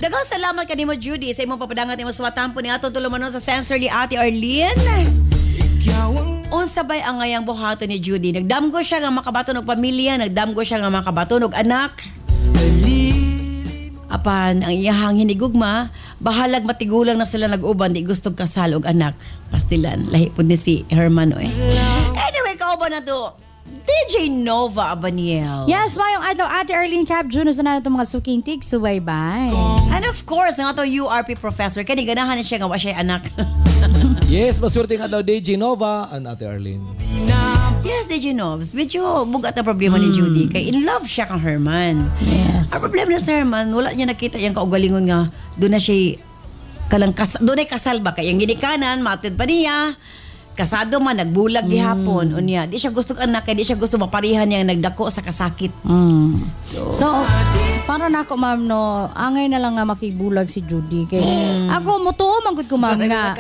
Daghang salamat kanimo Judy sa imong papadangat imong suwatampo ni atong tulumanon sa Sensorly Ate Arlene. Unsa bay ang ngayang buhaton ni Judy? Nagdamgo siya nga makabaton og pamilya, nagdamgo siya nga makabaton og anak. Apan ang iyahang hinigugma, bahalag matigulang na sila nag-uban, di gustong kasal og anak. Pastilan, lahi po ni si Herman oy. Anyway, kauban na to. DJ Nova Abaniel. Yes, mayong adlaw Ate Arlene Cap Junos na nato mga suking tig subaybay. And of course, ang ato URP professor, kani ganahan siya nga wa siya anak. Yes, maswerte nga daw DJ Nova and Ate Arlene. Yes, DJ Novs. Medyo bugat na problema ni Judy. Kay in love siya kang Herman. Yes. Ang problema na sa Herman, wala niya nakita yung kaugalingon nga doon na siya doon ay kasal ba? Kaya yung ginikanan, matid pa niya. Kasado man, nagbulag gihapon. Unya, di siya gusto anak, kaya di siya gusto maparihan niya nagdako sa kasakit. So, para na ako ma'am no, angay na lang nga makibulag si Judy. Kay ako mutuo man gud ko ma'am nga.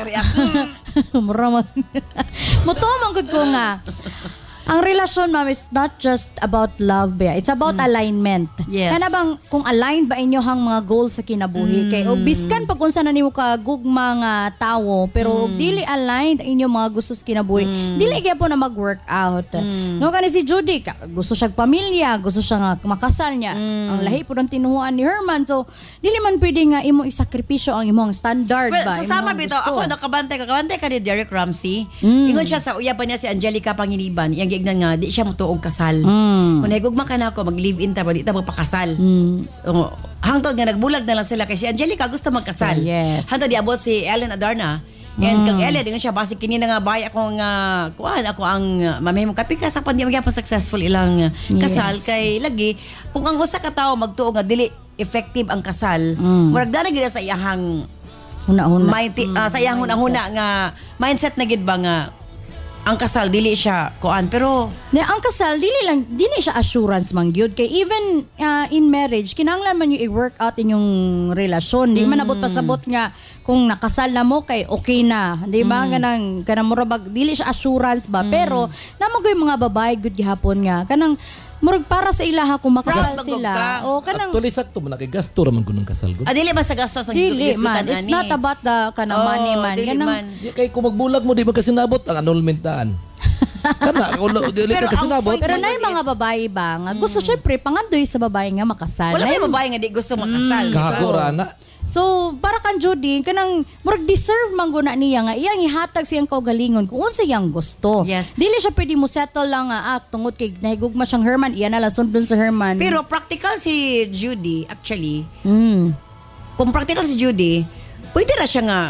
Mura man. Mutuo man gud ko nga. Ang relasyon ma'am is not just about love ba. It's about alignment. Yes. Kana bang kung aligned ba inyo hang mga goals sa kinabuhi kay o biskan pag unsa na nimo ka gugma nga tawo pero dili aligned inyo mga gusto sa kinabuhi, dili gyud po na mag-work out. No kani si Judy gusto siya pamilya, gusto siya nga makasal niya. Ang lahi po ng tinuhuan ni Herman. So dili man pwede nga imo isakripisyo ang imong standard ba. So sama bitaw ako kakabantay ka ni Derek Ramsey. Ingon siya sa uya pa niya si Angelica Panginiban. Gignan nga di siya mutuog kasal. Kung nahigugma ka na ako mag-live-in ta ba di ta magpakasal. Hangtod nga nagbulag na lang sila kay si Angelica gusto magkasal. Yes. Hangtod di abot si Ellen Adarna. And kang Ellen dingon siya basig kini na nga bay akong ako ang mamahimong kapika sa pandi magyapon successful ilang kasal kay lagi kung ang usa ka tawo magtuo nga dili effective ang kasal. Murag dana gid sa iyahang huna-huna. Sa iyang huna-huna nga mindset na gid ba nga ang kasal dili siya kuan pero ang kasal dili siya assurance man gyud kay even in marriage kinahanglan man yung i-work out inyong relasyon di man abot pasabot nga kung nakasal na mo kay okay na di ba kanang murabag dili siya assurance ba pero namagoy mga babae gud gihapon nga kanang murag para sa ilaha kung makasal sila. O kanang actually sakto man kay gasto ra man kunong kasal gud. Dili ba sa gastos ang dili man. It's not about the kanang money man. Kanang kay kung magbulag mo di ba kasi nabot ang annulment daan. Kana dili ka kasi nabot. Pero na yung mga babae ba nga gusto syempre pangandoy sa babae nga makasal. Wala may babae nga di gusto makasal. Kahagura na. So, para kan Judy, kanang murag deserve man guna niya nga iyang ihatag siyang kaugalingon kung unsa iyang gusto. Yes. Dili siya pwede mo settle lang nga tungod kay nahigugma siyang Herman, iyan na lang sundon sa Herman. Pero practical si Judy actually. Kung practical si Judy, pwede na siya nga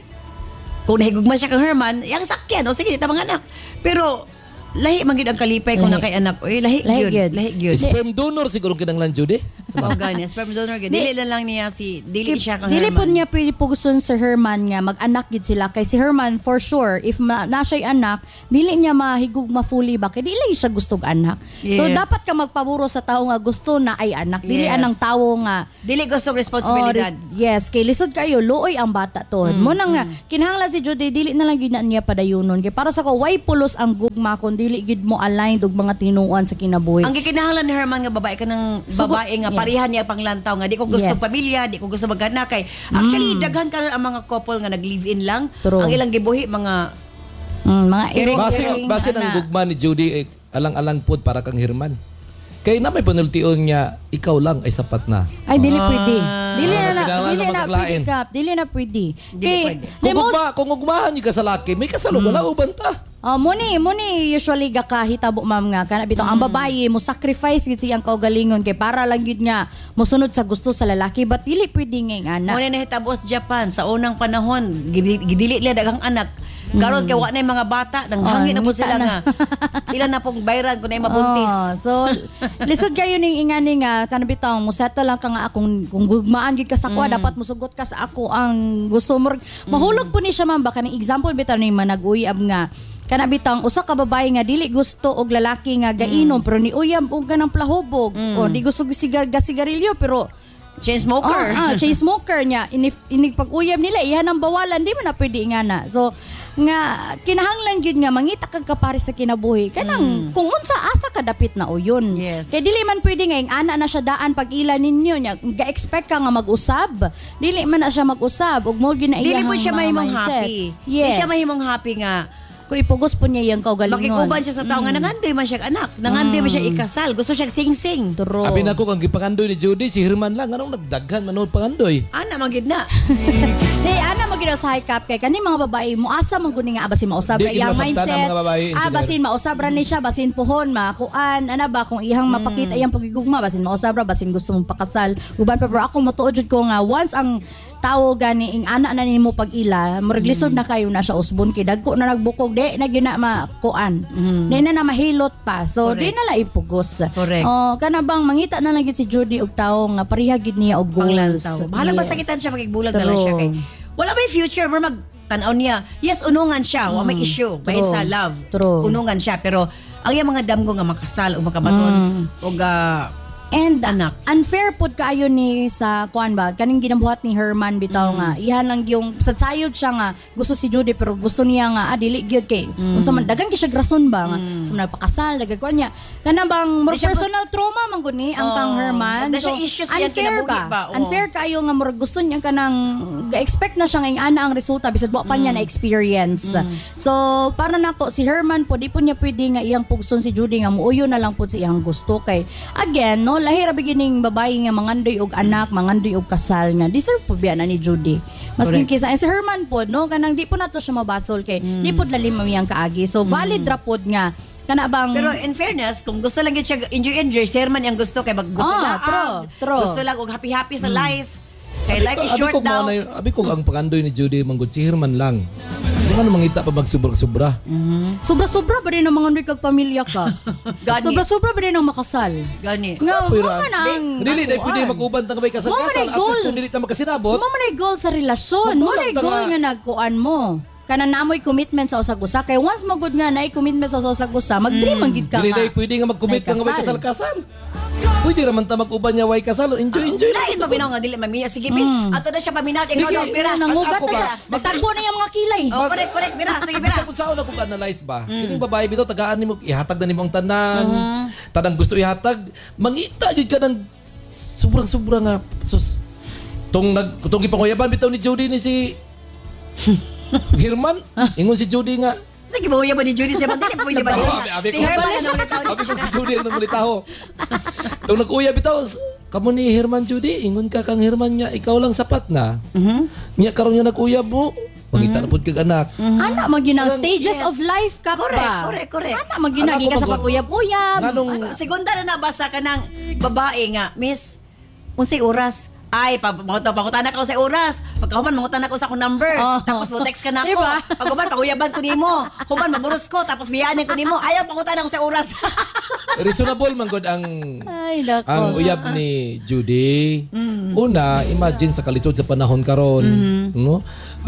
kung nahigugma siya kang Herman, yang sakyan o sige, tamang anak. Pero lahi man gid ang kalipay kung nakay anak. Oy, lahi gyud. Sperm donor siguro kinanglan Judy. Oh, gani, sperm donor gyud. Dili lang niya dili siya kang Herman. Dili po Herman. niya pwede puguson sa Herman nga mag-anak gid sila kay si Herman for sure if na siya'y anak, dili niya mahigugma fully ba kay dili siya gustog anak. Yes. So dapat ka magpaburo sa tao nga gusto na ay anak. Dili anang tawo nga dili gustog responsibilidad. Yes, kay lisod kayo luoy ang bata to. Mo nang nga kinahanglan si Judy dili na lang gid na niya padayunon kay para sa ko way pulos ang gugma kun dili gid mo aligned og mga tinuan sa kinabuhi. Ang gikinahanglan ni Herman nga babae ka ng babae nga parihan niya panglantaw nga di ko gusto pamilya, di ko gusto mag-anak kay actually daghan ka ang mga couple nga nag-live-in lang. True. Ang ilang gibuhi mga base ng gugma ni Judy alang-alang pud para kang Herman. Kay na may panultiun niya ikaw lang ay sapat na. Ay dili pwede. Dili na pwede. Kay kung ugmahan niyo ka sa laki, may kasalo wala uban ta. Muni usually gakahitabo ma'am nga kana bitaw ang babae mo sacrifice gid siyang kaugalingon kay para lang gid niya mosunod sa gusto sa lalaki but dili pwede nga anak. Muna nahitabo sa Japan sa unang panahon gidili nila daghang anak. Karon kay wa na mga bata nang hangin na po sila nga. Ilan na pong bayran kung na mabuntis. So lisod kayo ning ingani nga kana bitaw mo settle lang ka nga akong kung gugmaan gid ka sa ko dapat mosugot ka sa ako ang gusto mo mahulog po ni siya man baka ning example bitaw ni manag-uyab nga kana bitang usa ka babae nga dili gusto og lalaki nga gainom pero ni uyab og ganang plahubog o di gusto sigarilyo pero chain smoker. Chain smoker niya. Inig pag-uyab nila, iyan ang bawalan, di man na pwede nga na. So, nga kinahanglan gyud nga mangita kag kapari sa kinabuhi kanang kung unsa asa ka dapit na uyon. Yes. Kay dili man pwede nga ing ana na siya daan pag ila ninyo nya ga-expect ka nga mag-usab. Dili man na siya mag-usab ug mo gyud na Dili iyang po siya mga mahimong mindset. happy. Dili Yes. siya mahimong happy nga Kung ipugos po niya yung kaugalingon. makikuban siya sa tao nga nangandoy man siya anak, nangandoy man siya ikasal, gusto siya sing-sing. True. Abi na ko kang gipangandoy ni Judy, si Herman lang anong nagdaghan manood pangandoy. Ana magid na. Hey, ana maginaw sa high cap kay kani mga babae moasa man guni nga basin mausab Di, iyang masabtan ang mindset. mga babae, engineer. Basin mausab ra ni siya, basin puhon makuan, ana ba kung iyang mapakita iyang pagigugma basin mausab ra, basin gusto mong pakasal. Uban pa pero ako matuod jud ko nga once ang tao gani ing ana na nimo pag-ila, muraglisod na kayo na siya usbon kay dagko na nagbukog di na gyud na makuan. Di na mahilot pa. So di na la ipugos. Correct. Oh, kana bang mangita na lang gyud si Judy og tao nga pareha gid niya og goals. Panglantaw. Bahala basta Yes. kitan siya magigbulag na lang siya kay wala may future pero magtanaw niya. Yes, unungan siya, wa may issue bahin sa love. True. Unungan siya pero ang iyang mga damgo nga makasal o makabaton og And anak. unfair pud kaayo ni sa kuan ba kaning ginabuhat ni Herman bitaw nga ihan lang yung sa sayod siya nga gusto si Judy pero gusto niya nga dili gyud kay unsa man dagan kay siya rason ba nga sa nagpakasal dagan kuan niya kana bang more Di siya personal trauma man gud ni ang kang Herman. Di siya issues yan unfair kinabuhi ba? Oo. Unfair kaayo nga murag gusto niya kanang ga-expect na siya nga ing ana ang resulta bisag wa pa niya na experience. So para nako si Herman po di po niya pwede nga iyang pugson si Judy nga muuyo na lang po sa iyang gusto kay again no lahi ra beginning babae nga mangandoy og anak, mangandoy og kasal nga deserve po biya na ni Judy. Maskin kisa si Herman po no kanang di po nato siya mabasol kay di po lalim mamiyang kaagi. So valid ra pod nga kana bang pero in fairness, kung gusto lang yun siya enjoy, Sherman yung gusto kay gusto lang, true. gusto lang og happy sa life. Kay life is short daw. Abi ko ang pangandoy ni Judy manggod si Herman lang. Di man mangita pa magsubra-subra. sobra-sobra ba rin ang mga kag pamilya ka? Gani. Sobra-sobra ba rin ang makasal? Gani. Nga, Pero, mo man ang Dili dai pwede mag-uban tang may kasal-kasal. Mo man ay At least goal. kung dili ta magkasinabot. Mo man ay goal sa relasyon. Mo Magulang man ay ta goal nga. nga nagkuan mo. Kana namoy commitment sa usag-usa kay once mo gud nga naay commitment sa usag-usa, mag-dream man gid ka Dili nga. dai pwede nga mag-commit ka nga may kasal. kasal-kasal. Pwede raman ta mag-uban niya way kasal. Enjoy Lain lang. paminaw nga dili mamiya sige bi. Ato na siya paminaw Sige, ikaw daw pira. Nangugat ako na ba? siya. Magtagbo na yung mga kilay. Oh, correct bira. Sige bira. Bisa kung saan ako analyze ba? Kining babae bitaw tagaan nimo ihatag na nimo ang tanan. Tanang gusto ihatag, mangita jud ka ng sobrang nga sus. Tong ipanguyaban bitaw ni Judy ni si Herman, ingon si Judy nga. Sige ba ba ni Judy sa dili po ba Abi si ko. Herman na ulitaw Abi ko si Judy ang nangulitaho. Tong nag-uyab bitaw, kamo ni Herman Judy, ingon ka kang Herman nga ikaw lang sapat na. Nya karon nga nag-uyab mo. Mangita na pud kag anak. Ana maginang stages of life ka ba? Correct. Ana maginagi ka sa pag-uyab-uyab. Nganong Segunda na nabasa ka ng babae nga, Miss, unsay oras? Ay, pangutan ako sa oras. Pagkahuman, mangutan ako sa akong number. Oh. Tapos mo text ka na ako. Diba? Pagkahuman, panguyaban ko nimo. Human, maguros ko. Tapos biyanin ko nimo. Ayaw, pangutan ako sa oras. reasonable man gud ang Ay, nako. ang uyab ni Judy. Una, imagine sa kalisod sa panahon karon, no?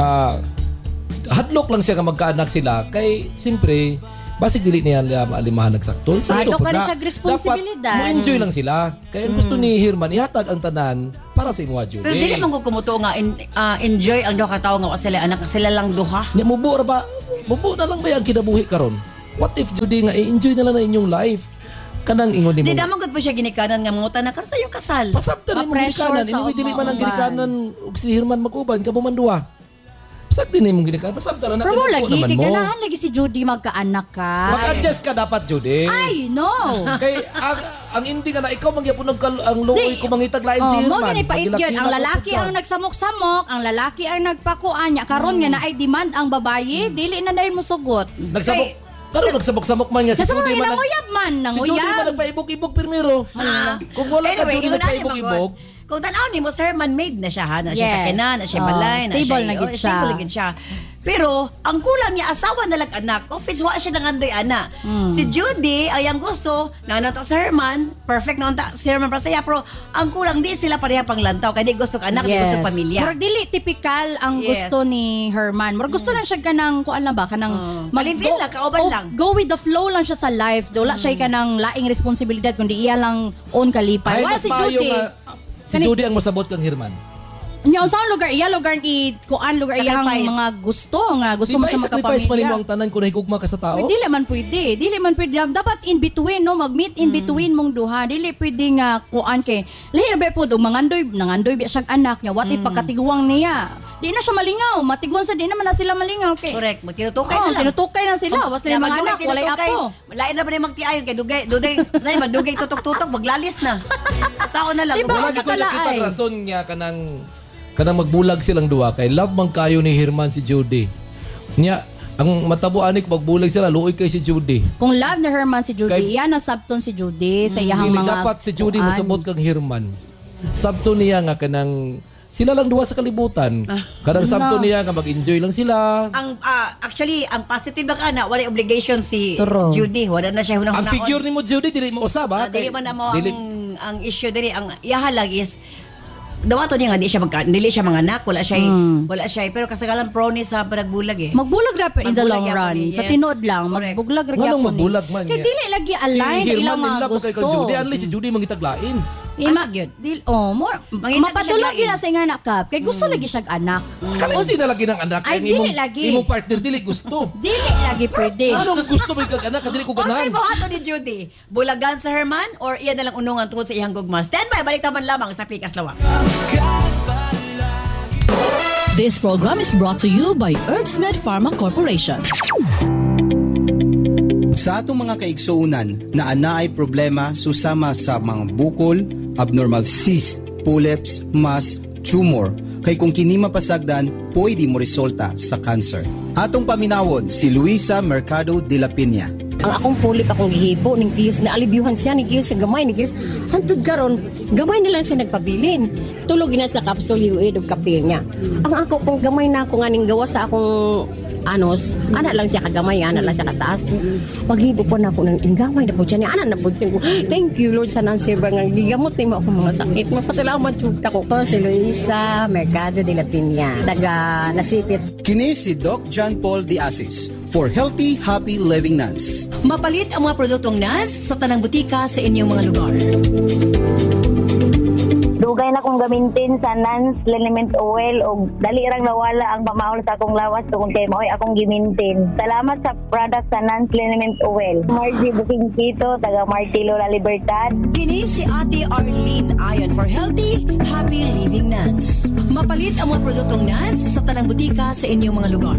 Hadlok lang siya nga magkaanak sila kay simpre basig dili niya maalimahan nagsakton. Hadlok ka na siya responsibilidad. Dapat mo-enjoy lang sila. Kaya gusto ni Herman ihatag ang tanan para sa imo Judy. Pero dili man ko kumuto nga enjoy ang duha ka tawo nga sila anak sila lang duha. Nya mubo ra ba? Mubo na lang ba ang kinabuhi karon? What if Judy nga i-enjoy na lang na inyong life? Kanang ingon Di nimo. naman gud po siya ginikanan nga mangutan na karon sa iyong kasal. Pasabta rin mo Ma-pressure ginikanan. sa Inuwi dili man ang uban. ginikanan ug si Herman mag-uban ka duwa. Pasabta rin mo ginikanan. Pasabta na Pero mo naman lagi, mo. kay ganahan lagi si Judy magkaanak ka. Mag-adjust ka dapat, Judy. Ay, no. Kay ang hindi nga na ikaw mangyapon ang luoy ko mangitag lain si Mo Herman. gani pa yun. Ang Magilaki-laki lalaki ka. ang nagsamok-samok, ang lalaki ang nagpakuan niya. Karon nga na ay demand ang babaye, dili na dahil mo sugot. Nagsabok. Pero nagsabok-samok man niya si Kasi mga Judy man. nanguyab man, Si Judy man nanguyab. nagpaibog-ibog primero. Kung wala ka Judy ingon na niya, nagpaibog-ibog, kung tanaw ni mo sir, man-made na siya ha, na siya Yes. sakinan, na siya Oh, balay, na stable siya, na gid siya. stable na gid siya. Pero ang kulang niya asawa na lang anak, office wa siya nangandoy ana. Si Judy ayang gusto na nato sa Herman, perfect na unta si Herman para saya, pero ang kulang di sila pareha panglantaw kay di gusto ka anak, di gusto pamilya. Murag dili typical ang Yes. gusto ni Herman. Murag gusto lang siya kanang kuan lang ba kanang Malivin lang, kauban lang. Go with the flow lang siya sa life. Wala siya kanang laing responsibilidad kundi iya lang own kalipay. ay Wala mas si maayo Judy. nga Si Judy ang masabot kang Herman. Nya usa lugar lugar kuan lugar iyang Sacrifice. mga gusto Di mo ba sa i-sacrifice pa nimo magkapamilya. ang tanan kung nahigugma ka sa tao? Dili man pwede. Dapat in between, no? Mag-meet in between mong duha. Dili pwede nga kuan kay. Lahi na ba po, nangandoy biya siyang anak niya. What if pagkatiguang niya? Di na siya malingaw. Matiguan sa di naman na sila malingaw. Kay. Correct. Magtinutukay na lang. Tinutukay na sila. Was na yung mga anak, walay apo. Lain na ba na magtiayon kay magdugay tutok-tutok, maglalis na. Sao na lang. Di ba? Wala sa ko nakita kalaay. rason niya kanang magbulag silang duwa kay love man kayo ni Herman si Judy. Nya ang matabuan ko magbulag sila luoy kay si Judy. Kung love ni Herman si Judy, Kay- yan na sabton si Judy sa iyang Dili mga dapat si Judy kuan. masabot kang Herman. Sabto niya nga kanang sila lang duwa sa kalibutan. Kanang sabto niya nga mag-enjoy lang sila. Ang actually ang positive lang ana wala obligation si True. Judy, wala na siya hunang Ang figure ni mo Judy dili mo usab ha. dili man na mo Dili- ang issue diri ang iyahalag is dawato niya nga dili siya mga anak, wala siya pero kasagalan prone sa panagbulag eh. Magbulag rapid in the long Magbulag yapon run. eh, Sa yes. tinod lang, Correct. magbuglag ra Nganong gyapon magbulag man Kay niya? dili lagi align Si ilang Herman mga nila pa kay gusto. Judy, unless si Judy mangitaglain. Ima, Ano yun? Mangita mapatulog siya yun na sa nga nakap. Kay gusto lagi siyang anak. Kalasi na lagi ng anak Ay, kay dili lagi. imong partner dili gusto. Dili lagi pwede. Anong gusto mo kag anak dili ko Unsay ganahan. mo hato ni Judy? Bulagan sa Herman or iyan na lang unungan tungkol sa iyang gugma? Stand by, balik taman lamang sa Pikas Lawak. This program is brought to you by Herbsmed Pharma Corporation. Sa atong mga kaigsuunan na ana ay problema susama sa mga bukol, abnormal cyst, polyps, mass, tumor, kay kung kini mapasagdan, pwede mo resulta sa cancer. Atong paminawon si Luisa Mercado de la Piña. Ang akong pulit akong gihipo ning tiyos na alibyuhan siya ning tiyos sa gamay ning tiyos hantud karon gamay na lang siya nagpabilin tulog ginas na kapsul UAID og kape niya ang ako pong gamay na ako nga ning gawa sa akong anos ana lang siya kagamay ana lang siya kataas paghibo po na ako ng gamay na po siya ni ana na po siya ko thank you Lord sa nansi ba nga gigamot nimo ako mga sakit mapasalamat jud ako po si Luisa Mercado de la Piña taga Nasipit. Kini si Doc John Paul de Asis for Healthy, Happy Living Nuns. Mapalit ang mga produktong NAS sa tanang butika sa inyong mga lugar. Dugay na kong gamintin sa Nans Liniment Oil o dali rang nawala ang pamaol sa akong lawas tungkol kay maoy akong gimintin. Salamat sa product sa Nans Liniment Oil. Margie Booking Kito, taga Martilo La Libertad. Kini si Ate Arlene Ayon for Healthy, Happy Living Nuns. Mapalit ang mga produktong NAS sa tanang butika sa inyong mga lugar.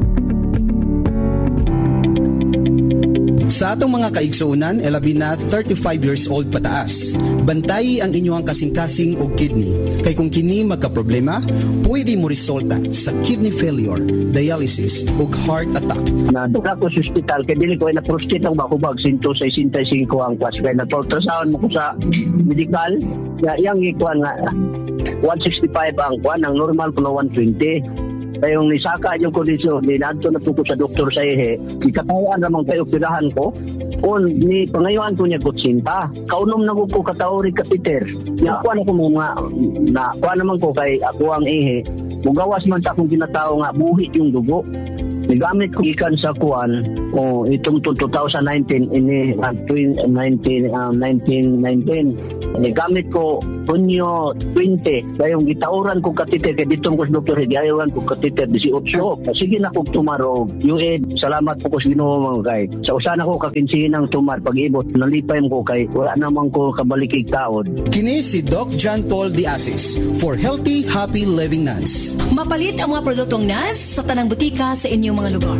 Sa atong mga kaigsuunan, elabi na 35 years old pataas. Bantayi ang inyong kasing-kasing o kidney. Kay kung kini magka-problema, pwede mo resulta sa kidney failure, dialysis o heart attack. Nadula ko sa hospital kaya dili ko na prostate ang bakubag sinto sa 65 ang kwas kaya na-ultrasound mo ko sa medical yang ikuan nga 165 ang kwan ang normal ko na 120 kaya yung nisaka yung kondisyon ni nadto na po ko sa doktor sa ihe ikatawaan namang kayo operahan ko on ni pangayuan ko niya kutsinta kaunom na ko katawri kapiter yung kwan ako mga na kwan naman ko kay ako ang ihe mugawas man sa akong ginatao nga buhit yung dugo nigamit ko ikan sa kuan o itong 2019 ini 1919 nigamit ko Hunyo 20 kayong gitauran ko katiter kay ditong ko sa doktor higayawan ko katiter 18 sige na ko tumaro UAID salamat po ko sa Ginoo mga kay sa usan ako kakinsihin ng tumar pag-ibot nalipay ko kay wala naman ko kabalikig taod. Kini si Doc John Paul de Asis for Healthy, Happy Living Nuns. Mapalit ang mga produktong NAS sa tanang butika sa inyong mga lugar.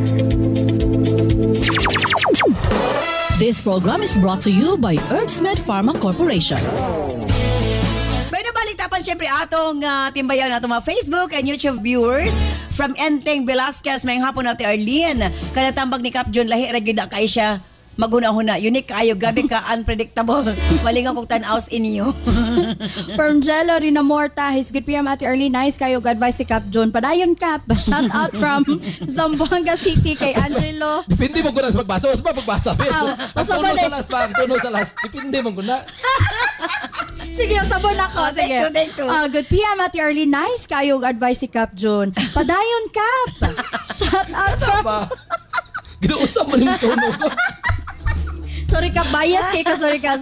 This program is brought to you by Herbsmed Pharma Corporation. May nabalitapan siyempre atong timbayan atong mga Facebook and YouTube viewers from Enteng Velasquez may hapon natin Arlene kanatambag ni Cap John lahi ra gyud kay siya maghuna-huna unique kayo grabe ka unpredictable malingaw kog tan-aws inyo. From Jello Rinamorta, his good PM Ate Early, nice kayo, advice si Cap John. Padayon Cap, shout out from Zamboanga City kay Angelo. Depende mo ko na sa pagbasa. Mas ba pagbasa? Basta Tuno balik. sa last pa. Tuno sa last. Depende mo ko na. Sige, sabon ako. Sige. thank you. Good PM Ate Early, nice kayo, advice si Cap John. Padayon Cap, shout out from Ba? Ginuusap mo yung tono ko. Sorry ka, bias kay ka, sorry ka.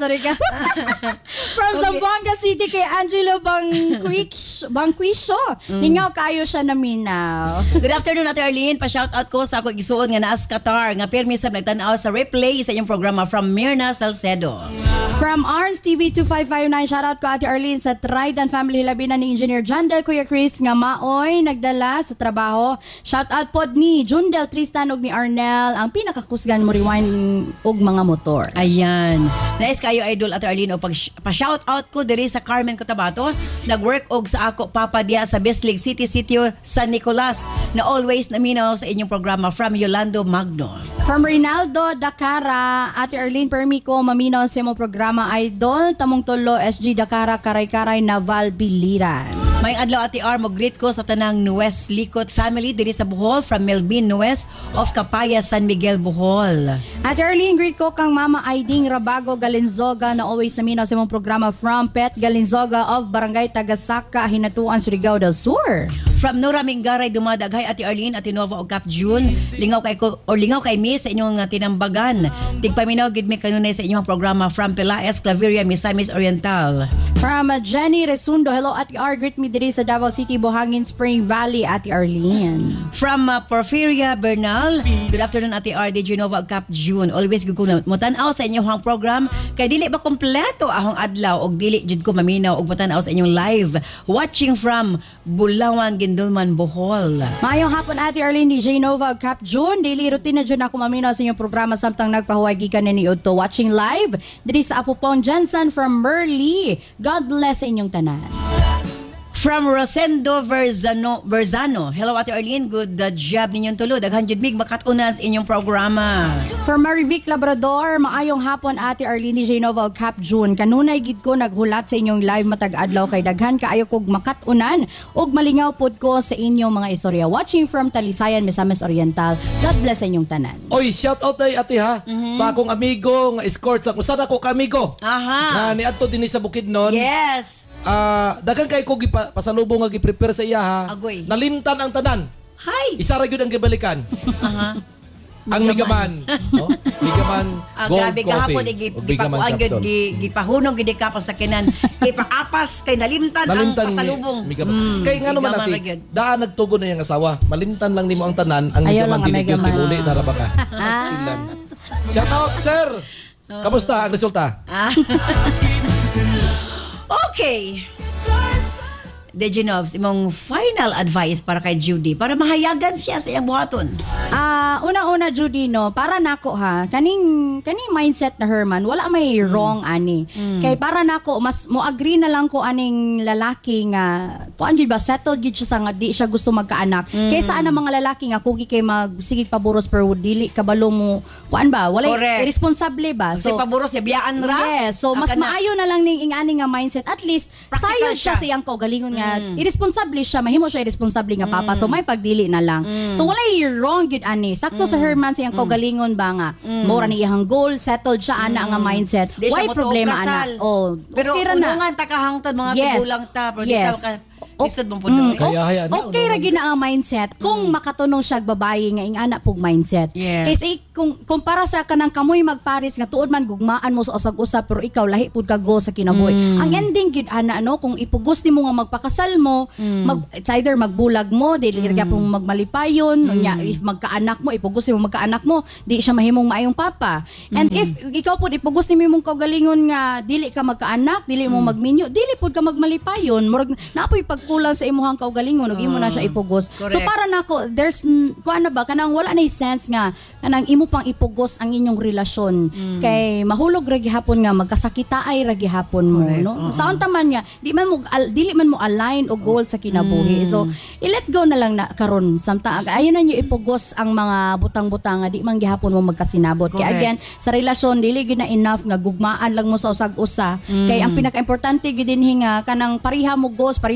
From Zamboanga City kay Angelo Bangquisho. Ningaw kayo siya naminaw. Good afternoon, Ate Arlene. Pa-shoutout ko sa ako igsuon nga naas Qatar nga pirmi sa nagtanaw sa replay sa inyong programa from Myrna Salcedo. From Arns TV 2559, shoutout ko Ate Arlene sa Trident Family Labinan ni Engineer Jandel Kuya Chris nga maoy nagdala sa trabaho. Shoutout pod ni Jundel Tristan ug ni Arnel ang pinakakusgan mo rewind og mga motor. Ayan. Nice kayo idol Ate Arlene o pa-shoutout ko diri sa Carmen Cotabato. Nag-work og sa ako papa diya sa Bislig City Sitio San Nicolas na always naminaw sa inyong programa from Yolando Magno. From Rinaldo Dakara, Ate Arlene permi ko maminaw sa imong programa idol tamong tulo SG Dakara Karay-Karay Naval Biliran. May adlaw Ate R, mo-greet ko sa tanang Nuez Likot family diri sa Bohol from Melvin Nuez of Capaya, San Miguel, Bohol. At Arlene, greet ko kang Mama Aiding Rabago Galinzoga na always naminaw sa imong programa from Pet Galinzoga of Barangay Tagasaka, Hinatuan, Surigao del Sur. From Nora Mingaray dumadaghay Ate Arlene, Ate Nova o Cap June. Lingaw kay mi sa inyong tinambagan. Tigpaminaw gid mi kanunay sa inyong programa from Pelaez, Claveria, Misamis Oriental. From Jenny Resundo, hello Ate R, greet me diri sa Davao City, Buhangin, Spring Valley, Ate Arlene. From Porfiria Bernal, good afternoon Ate R, DJ Nova og Cap June. Always gud ko mo-tan-aw sa inyong program kay dili ba kompleto ahong adlaw og dili jud ko maminaw og mo-tan-aw sa inyong live watching from Bulawan, Gindulman, Bohol. Mayong hapon Ate Arlene, DJ Nova og Cap June. Daily routine na dyan ako maminaw sa inyong programa samtang nagpahuway gikan ni Udto watching live diri sa Apupong Jensen from Merli. God bless sa inyong tanan. From Rosendo Verzano. Hello Ate Arlene, good job ninyong tulo. Daghan jud mig makatunan sa inyong programa. From Marivic Labrador, maayong hapon Ate Arlene, DJ Nova og Cap June. Kanunay gid ko naghulat sa inyong live matag adlaw kay daghan kaayo kog makatunan ug malingaw pod ko sa inyong mga istorya. Watching from Talisayan, Misamis Oriental. God bless sa inyong tanan. Oy, shout out day ate ha. Sa akong amigo nga escort sa usa ako ka amigo. Aha. Na niadto dinhi sa Bukidnon. Yes. Dagan kay ko pasalubong nga gi-prepare sa iya ha. Agoy. Nalimtan ang tanan. Hi. Isa ra gyud ang gibalikan. Aha. Ang Migaman, no? Migaman Gold grabe kahapon gipakuan gyud gipahunog gid ka pa sa kinan. Ipaapas kay nalimtan ang pasalubong. Migaman. Kay ngano man ati, daan nagtugon na yung asawa. Malimtan lang nimo ang tanan, ang Migaman dili gyud kinuli na ra ba ka. Shout out sir. Kamusta ang resulta? Okay. DJ Nobs, imong final advice para kay Judy para mahayagan siya sa iyang buhaton. Una-una Judy no, para nako ha, kaning mindset na Herman, wala may wrong ani. Kay para nako mas mo agree na lang ko aning lalaki nga kuan gyud ba settled gyud siya sa nga di siya gusto magkaanak. Kaysa ana mga lalaki nga kugi kay magsigig paburos pero dili kabalo mo kuan ba, wala irresponsible ba. So paburos ya biyaan ra. Yes, so mas maayo na lang ning ingani nga mindset. At least sayo siya sa iyang kaugalingon nga irresponsible siya, mahimo siya irresponsible nga papa. So may pagdili na lang. So wala wrong gyud ani. Sakto sa Herman sa iyang kaugalingon ba nga. Mura ni iyang goal, settled siya ana nga mindset. Why problema ana? Oh, pero okay ra na. unungan ta kahangtod mga tigulang ta, pero di ta lisod mong puno. Okay ra gyud na ang mindset kung makatunong siya babae nga ingana pug mindset. Kasi kung para sa kanang kamoy magpares nga tuod man gugmaan mo sa usag-usap pero ikaw lahi pud ka go sa kinabuhi. Ang ending gyud ana no kung ipugos nimo nga magpakasal mo, it's either magbulag mo, dili ra gyapon magmalipayon, nya is magkaanak mo, ipugos mo magkaanak mo, di siya mahimong maayong papa. And if ikaw pud ipugos nimo imong kaugalingon nga dili ka magkaanak, dili mo magminyo, dili pud ka magmalipayon, murag naapoy kulang sa imuhang kaugalingon ug imo na siya ipugos. Correct. So para nako there's kuan na ba kanang wala na sense nga kanang imo pang ipugos ang inyong relasyon kay mahulog ra gihapon nga magkasakitaay ra gihapon mo no. Sa unta man nga dili man mo align og goal sa kinabuhi. So i-let go na lang na karon samtang ayon na niyo ipugos ang mga butang-butang nga di man gihapon mo magkasinabot. Kay again sa relasyon dili gyud na enough nga gugmaan lang mo sa usag-usa. Kay ang pinaka-importante gid dinhi nga kanang pareha mo goals, pareha mo mga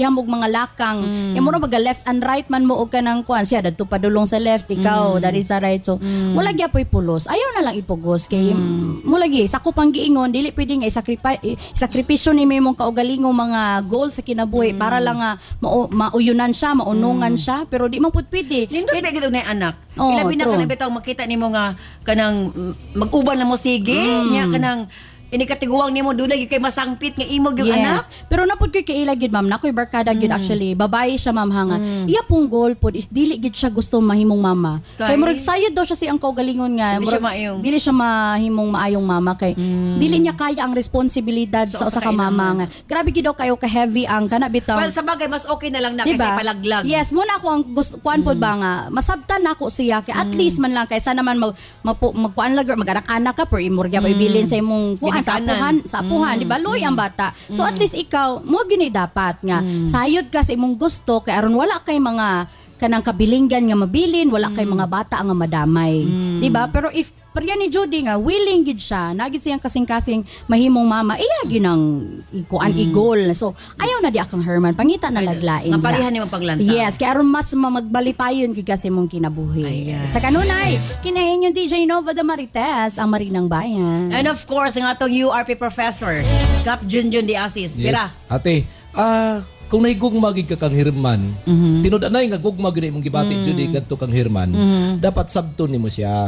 mga lakang. Mura baga left and right man mo og kanang kuan siya dadto padulong sa left, ikaw dari sa right. So wala gyapon pulos. Ayaw na lang ipugos kay mo lagi sako pang giingon dili pwedeng sakripisyo ni mong kaugalingong mga goals sa kinabuhi para lang mauyunan siya, maunungan siya, pero di man pud pwede. Nindot ba gid na anak? Oh, Ilabi na true. kanang bitaw makita nimo nga kanang mag-uban na mo sige nya kanang inikatiguang nimo dunay kay masangpit nga imog yung anak. Pero napod ko'y kaila gid ma'am, nako'y barkada gid actually. Babae siya ma'am hanga. Iya pong goal pod is dili gid siya gusto mahimong mama. Kay murag sayod daw siya si ang kaugalingon nga. Dili siya mahimong maayong mama kay dili niya kaya ang responsibilidad sa usa ka mama nga. Grabe gid daw kayo ka heavy ang kana bitaw. Well, sa bagay mas okay na lang na kaysa palaglag. Yes, muna ako ang gusto kuan pod ba nga masabtan nako siya kay at least man lang kaysa naman magkuan lang mag-anak-anak ka per imorga ibilin sa imong kuan sa apuhan, di ba? Loy ang bata. So at least ikaw, mo gini dapat nga. Sayod ka sa imong gusto, kay aron wala kay mga kanang kabilinggan nga mabilin, wala kay mga bata nga madamay. Di ba? Pero if parya ni Judy nga willing gid siya, nagid siyang kasing-kasing mahimong mama, iya gyud ang ikuan i-goal. So ayaw na di akong Herman, pangita na laglain. Nga parehan nimo paglanta. Yes, kay aron mas magbalipayon gid kasi mong kinabuhi. Sa kanunay, kinahin yung DJ Nova de Marites, ang Marinang Bayan. And of course, ang atong URP professor, Cap Junjun de Asis. Pira. Ate, kung nahigugma gid ka kang Herman, tinud-anay nga gugma gid imong gibati Judy kadto kang Herman, dapat sabton nimo siya.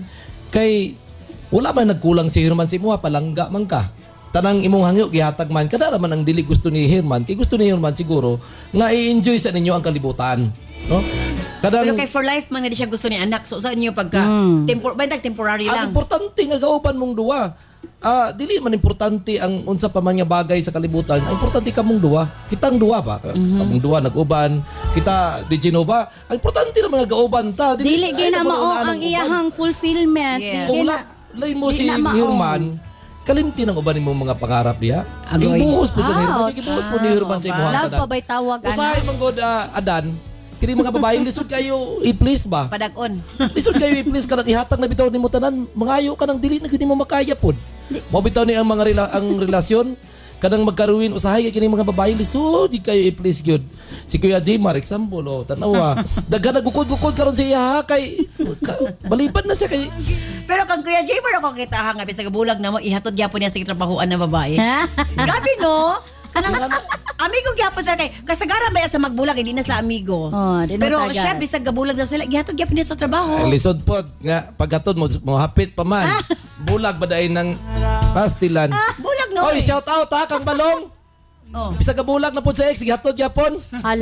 Kay wala man nagkulang si Herman si imuha, palangga man ka. Tanang imong hangyo gihatag man kada man ang dili gusto ni Herman, kay gusto ni Herman siguro nga i-enjoy sa ninyo ang kalibutan, no? Pero kay for life man nga di siya gusto ni anak. So sa inyo pagka temporary lang. Ang importante nga gauban mong duwa. Dili man importante ang unsa pa man nga bagay sa kalibutan. Ang importante ka mong duwa. Kitang duwa ba? Kamong duwa nag-uban. Kita di Genova. Ang importante naman nga gauban ta. Dili gyud na mao ang iyahang fulfillment. Kung lay mo si Herman, kalimti ng uban mo mga pangarap niya. Ibuhos po ni Herman. Ibuhos po ni Herman sa imuhang tanan. Love pa bay tawag ana. Usahay man god Adan. Kini mga babae lisod kayo i-please ba? Padag-on. Lisod kayo i-please kanang ihatag na bitaw nimo tanan, mangayo ka nang dili na gid mo makaya pod. Mo bitaw ni ang mga ang relasyon kanang magkaruin usahay kini mga babae lisod di kayo i-please gyud. Si Kuya Jmar example tanawa. Daghan nagukod-gukod karon siya kay balibad na siya kay. Pero kang Kuya Jmar ako kita nga bisag bulag na mo ihatod gyapon niya sa trabahoan na babae. Grabe no? Kanang amigo gyapon sa kay kasagaran ba sa magbulag hindi na sila amigo. Pero siya bisag gabulag daw sila gihatod gyapon niya sa trabaho. Lisod pod nga paghatod mo hapit pa man. Bulag ba dayon ng pastilan. Bulag no. Oy, shout out kang Balong. Bisag gabulag na pod sa ex gihatod gyapon.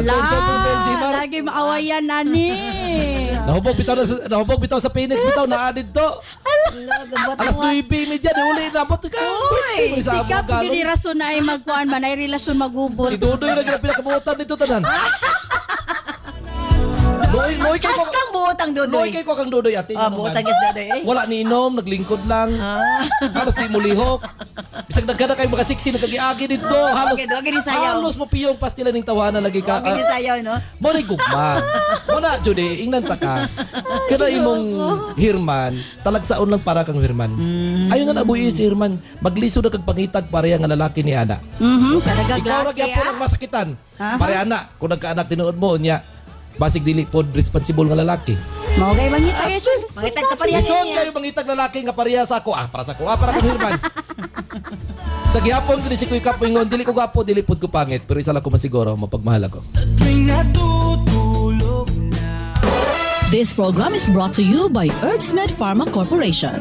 Hala. Lagi maawayan nani. Nahubog bitaw sa Phoenix bitaw naadid to. Alas 9:30 di uli na bot ka. Uy, sikap gini rason na ay magkuan man ay relasyon magubot. Si Dudoy na gina pinakabuotan dito tanan. Noy kay ko kang buotang Dudoy. Noy kay ko kang Dudoy ate. Buotang is Dudoy. Wala ni inom, naglingkod lang. Halos di mo lihok. Bisag nagkada kay mga siksi nagagiagi dito. Halos mo piyong pastila ning tawanan lagi ka. Okay, sayaw no. Mo ni gugma. Mo na Judy, ingnan ta ka. Kada imong Herman, talagsaon lang para kang Herman. Ayon na nabuhi si Herman, maglisod na kag pangitag pareha nga lalaki ni ana. Ikaw ra gyapon ang masakitan. Pareha ana, kung nagkaanak tinuod mo nya. Basig dili pod responsible nga lalaki. Mao kay mangitag Jesus. Mangitag ka pareha niya. niya. Kayo mangitag lalaki nga pareha sa ako. Para sa ako. Para kang Herman. Sa gihapon kini si Kuya Kap ingon dili ko gwapo, dili pod ko pangit, pero isa lang ko masiguro mapagmahal ako. This program is brought to you by Herbsmed Pharma Corporation.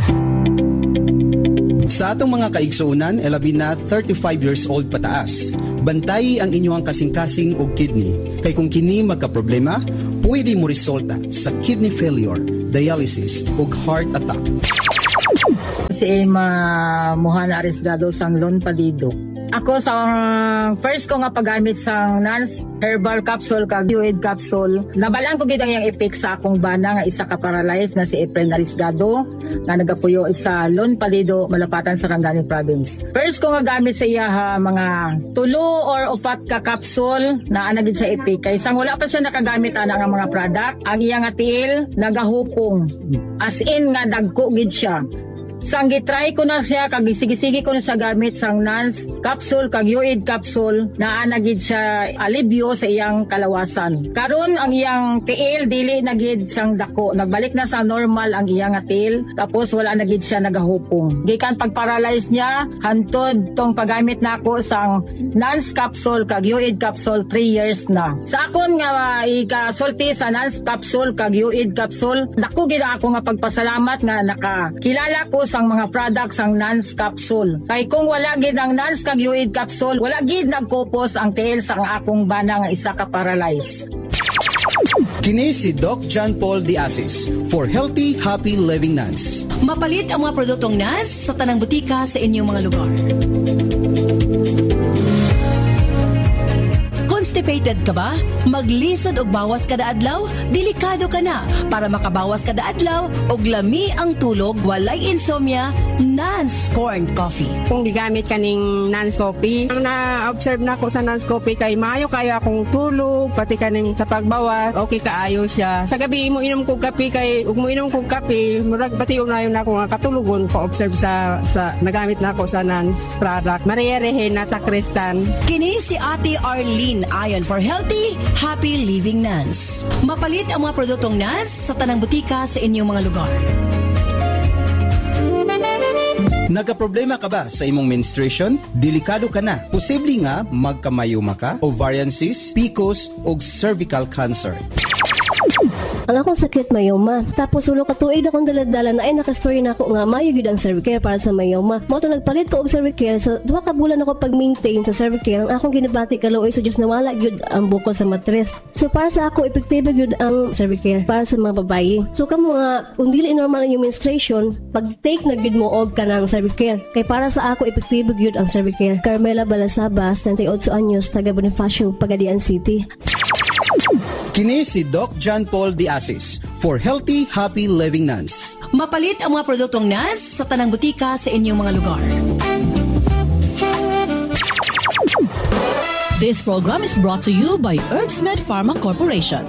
Sa atong mga kaigsuunan, labi na 35 years old pataas. Bantayi ang inyong kasing-kasing o kidney. Kay kung kini magka-problema, pwede mo resulta sa kidney failure, dialysis o heart attack. Si Emma Mohana Arisgado sang Lon Palido. Ako sa first ko nga paggamit sa Nance Herbal Capsule kag Uid Capsule, nabalaan ko gid ang iyang effect sa akong bana nga isa ka paralyzed na si April Arisgado nga nagapuyo sa Lon Palido, Malapatan, Sarangani Province. First ko nga gamit sa iya mga 2 or 4 ka capsule na anagid sa effect kay sang wala pa siya nakagamit ana nga mga product, ang iya nga tiil nagahukong as in nga dagko gid siya. Sang gitry ko na siya, kag sige ko na siya gamit sang NANS capsule kag UID capsule na anagid siya alibyo sa iyang kalawasan. Karon ang iyang tiil dili nagid sang dako, nagbalik na sa normal ang iyang tiil, tapos wala nagid siya nagahupong. Gikan pag-paralyze niya hantod tong paggamit nako sang NANS capsule kag UID capsule 3 years na. Sa akon nga ikasulti sa NANS capsule kag UID capsule, dako gid ako nga pagpasalamat nga nakakilala ko sang mga products ang NANS capsule. Kay kung wala gid ang NANS kag UID capsule, wala gid nagkopos ang tiil sang akong bana nga isa ka paralyze. Kini si Doc John Paul De Asis for Healthy, Happy Living NANS. Mapalit ang mga produktong NANS sa tanang butika sa inyong mga lugar. Constipated ka ba? Maglisod og bawas kada adlaw? Delikado ka na. Para makabawas kada adlaw og lami ang tulog, walay insomnia, NANS Corn Coffee. Kung gigamit kaning NANS Coffee, ang na-observe na ko sa NANS Coffee kay maayo kayo akong tulog, pati kaning sa pagbawas, okay kaayo siya. Sa gabi mo inom kog kape kay ug mo inom kog kape, murag pati unayon na ako nga katulugon ko observe sa nagamit na ako sa NANS product. Maria Rehena sa Kristan. Kini si Ate Arlene ayon for Healthy, Happy Living NANS. Mapalit ang mga produktong NANS sa tanang butika sa inyong mga lugar. Nagaproblema ka ba sa imong menstruation? Delikado ka na. Posible nga magkamayuma ka, ovarian cyst, PCOS o cervical cancer. Ang akong sakit mayoma. Tapos ulo ka tuig na akong daladala na ay nakastory na ako nga mayo gyud ang Cervicare para sa mayoma. Mo to nagpalit ko og Cervicare sa 2 ka bulan ako pag-maintain sa Cervicare. Ang akong ginabati kaluoy sa Dios nawala gyud ang bukol sa matres. So para sa ako epektibo gyud ang Cervicare para sa mga babaye. So kamo nga kung dili normal ang yung menstruation, pag-take na gyud mo og kanang Cervicare. Kay para sa ako epektibo gyud ang Cervicare. Carmela Balasabas, 38 anyos, taga Bonifacio, Pagadian City. Kini si Doc John Paul De Asis for Healthy, Happy Living NANS. Mapalit ang mga produktong NANS sa tanang butika sa inyong mga lugar. This program is brought to you by Herbsmed Pharma Corporation.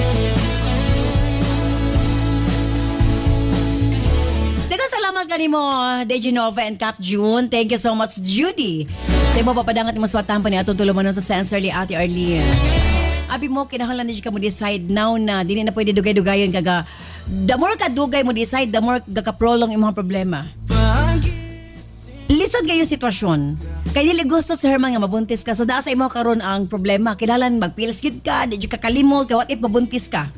Salamat kanimo, Dejanova and Cap June. Thank you so much, Judy. Sa mo papadangat mo swatan pa ni atong tulumanon sa sensorly Ate Arlene. Abi mo kinahanglan di ka mo decide now na dili na pwede dugay-dugayon kaga. The more ka dugay mo decide, the more gaka-prolong imong problema. Lisod kayo sitwasyon. Kay dili gusto si Herman nga mabuntis ka. So naa sa imo karon ang problema. Kinahanglan magpills gid ka, di ka kalimot, kay what if mabuntis ka.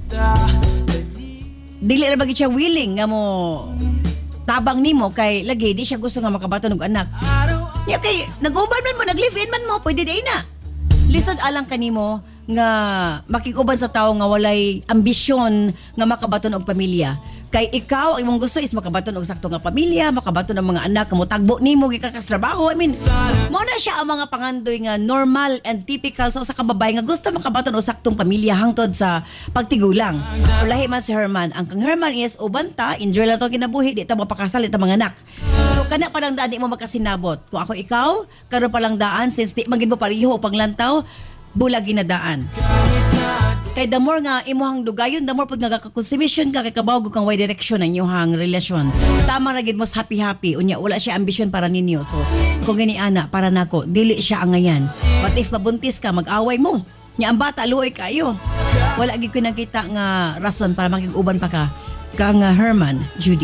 Dili na bagay siya willing nga mo tabang nimo kay lagi di siya gusto nga makabato ng anak. Ya kay nag-uban man mo, nag-live-in man mo, pwede day na. Lisod alang kanimo nga makikuban sa tao nga walay ambisyon nga makabaton og pamilya. Kay ikaw ang imong gusto is makabaton og sakto nga pamilya, makabaton ang mga anak, mo tagbo nimo gikakas trabaho. I mean, mo na siya ang mga pangandoy nga normal and typical sa usa ka babae nga gusto makabaton og saktong pamilya hangtod sa pagtigulang. Ulahi man si Herman, ang kang Herman is ubanta, enjoy lang to kinabuhi, di ta mapakasal ita mga anak. So kana pa lang daan di mo makasinabot. Kung ako ikaw, karon pa lang daan since di magid mo pareho panglantaw, bulag ginadaan. Kay the more nga imuhang dugayon, the more pud nga kakonsumisyon ka kay kabawgo kang way direction ang inyong relasyon. Tama ra gid mo happy unya wala siya ambisyon para ninyo. So kung gani ana para nako dili siya angayan. But if mabuntis ka mag-away mo. Nya ang bata luoy kayo. Wala gid ko nakita nga rason para makig-uban pa ka kang Herman Judy.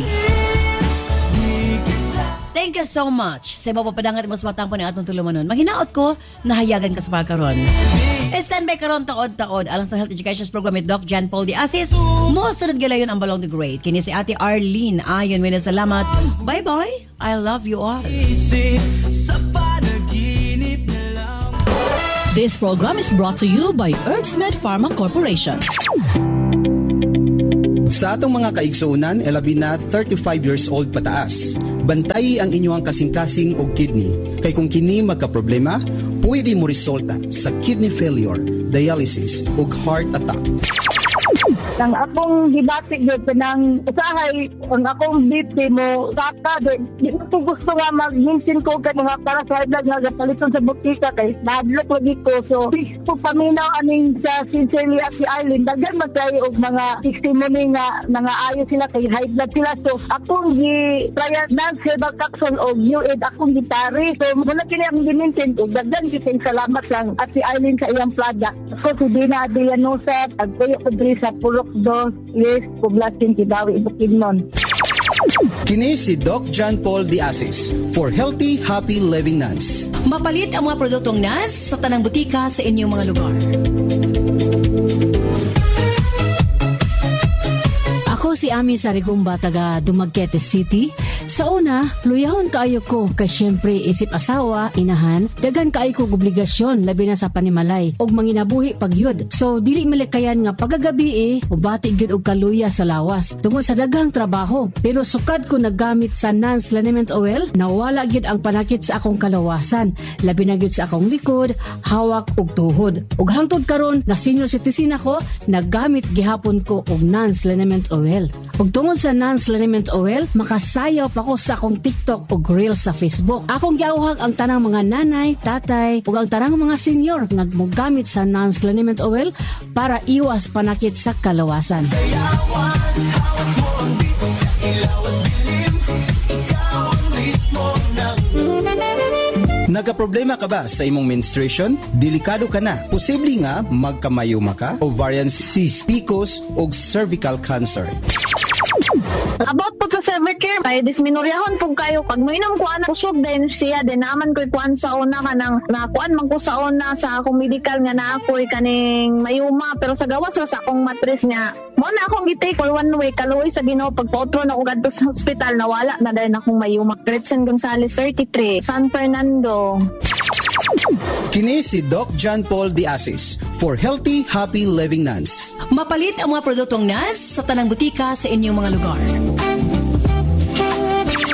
Thank you so much. Sa mapapadangat mo sa matang po ni atong tulumanon. Maghinaot ko, nahayagan ka sa pagkaroon. Stand by karon taod-taod alang sa Health Education Program with Doc John Paul De Asis. Mo sunod galayon ang Balong the Great. Kini si Ate Arlene. Ayon, may salamat. Bye-bye. I love you all. This program is brought to you by Herbsmed Pharma Corporation. Sa atong mga kaigsuunan, labi na 35 years old pataas. Bantayi ang inyong kasing-kasing o kidney. Kay kung kini magka-problema, pwede mo resulta sa kidney failure, dialysis ug heart attack. Ang akong gibatik yun, pinang usahay, ang akong BP mo, kaka, di ko gusto nga mag-minsin ko kay mga para sa high blood nga palitan sa butika kay nadlot lagi ko. So, po paminaw aning sa Sincerely si Eileen, daghan magtayo og mga testimony nga nangaayo sila kay high blood sila. So, akong gi-trial herbal capsule o new aid akong gitari. So, muna kini ang giminsin ko, daghan kitang salamat lang at si Eileen sa iyang product. Ako si Dina Adrianosa, agpayo ko diri sa Purok 2, Yes, Poblacion, Kidawi, Bukidnon. Kini si Doc John Paul De Asis for Healthy, Happy Living Nuns. Mapalit ang mga produktong NANS sa tanang butika sa inyong mga lugar. Ako si Ami Sarigumba, taga Dumaguete City. Sa una, luyahon kaayo ko kay syempre isip asawa, inahan, dagan kaayo ko obligasyon labi na sa panimalay og manginabuhi pagyud. So dili malikayan nga pagagabi ubati gyud og kaluya sa lawas tungod sa daghang trabaho. Pero sukad ko naggamit sa NANS liniment oil, nawala gyud ang panakit sa akong kalawasan, labi na gyud sa akong likod, hawak ug tuhod. Ug hangtod karon na senior citizen ako, naggamit gihapon ko og NANS liniment oil. Ug tungod sa NANS liniment oil, makasayaw pa ko sa akong TikTok o Reels sa Facebook. Akong giawhag ang tanang mga nanay, tatay, ug ang tanang mga senior nga mogamit sa NANS liniment oil para iwas panakit sa kalawasan. Nagaproblema ka ba sa imong menstruation? Delikado ka na. Posible nga magkamayuma ka, ovarian cyst, PCOS o cervical cancer. About po sa Evercare, may disminuryahon po kayo. Pag mainam ko anak kusog din siya, din naman ko'y kuan sa una ka nang nakuan man ko sa una sa akong medical nga na ako'y kaning mayuma. Pero sa gawas sa akong matris nga, mo na akong gitake for one way, kaluoy sa Ginoo, pagpotro na ko gadto sa hospital, nawala na dahil akong mayuma. Gretchen Gonzalez, 33, San Fernando. Kini si Doc John Paul De Asis for Healthy, Happy Living Nuns. Mapalit ang mga produktong NANS sa tanang butika sa inyong mga lugar.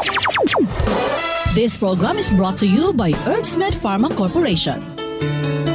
This program is brought to you by Herbsmed Pharma Corporation.